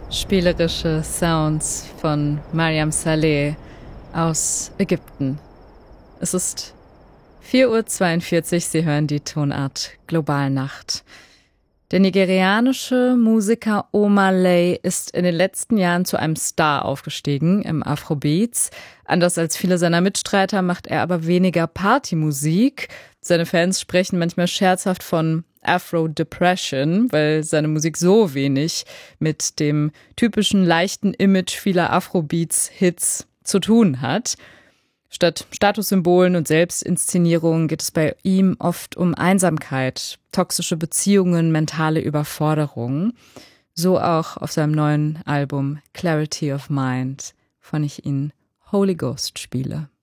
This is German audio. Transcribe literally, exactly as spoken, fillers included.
Spielerische Sounds von Mariam Saleh aus Ägypten. Es ist vier Uhr zweiundvierzig, Sie hören die Tonart Globalnacht. Der nigerianische Musiker Omah Lay ist in den letzten Jahren zu einem Star aufgestiegen im Afrobeats. Anders als viele seiner Mitstreiter macht er aber weniger Partymusik. Seine Fans sprechen manchmal scherzhaft von Afro-Depression, weil seine Musik so wenig mit dem typischen leichten Image vieler Afrobeats-Hits zu tun hat. Statt Statussymbolen und Selbstinszenierungen geht es bei ihm oft um Einsamkeit, toxische Beziehungen, mentale Überforderung. So auch auf seinem neuen Album Clarity of Mind, wovon ich Ihnen Holy Ghost spiele.